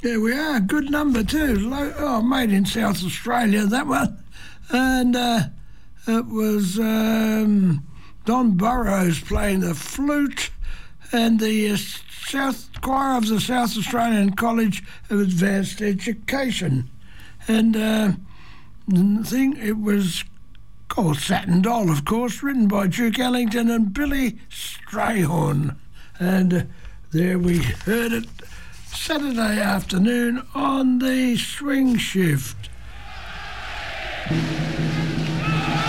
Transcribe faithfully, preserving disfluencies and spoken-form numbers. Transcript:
There we are. Good number too. Low, oh, made in South Australia, that one. And uh, it was um, Don Burrows playing the flute, and the uh, South Choir of the South Australian College of Advanced Education. And uh, the thing, it was called Satin Doll, of course, written by Duke Ellington and Billy Strayhorn. And uh, there we heard it Saturday afternoon on the Swing Shift.